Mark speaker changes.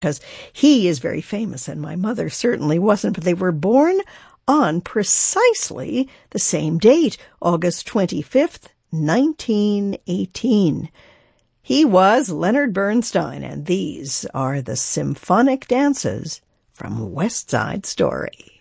Speaker 1: because he is very famous and my mother certainly wasn't, but they were born on precisely the same date, August 25th, 1918. He was Leonard Bernstein, and these are the symphonic dances from West Side Story.